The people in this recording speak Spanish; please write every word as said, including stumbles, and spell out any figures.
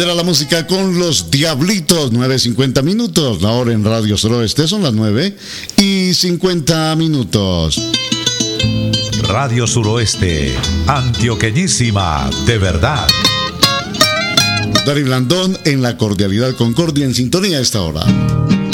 Era la música con los Diablitos, nueve cincuenta minutos. La hora en Radio Suroeste son las nueve y cincuenta minutos. Radio Suroeste, antioqueñísima, de verdad. Dari Blandón en la cordialidad Concordia en sintonía a esta hora.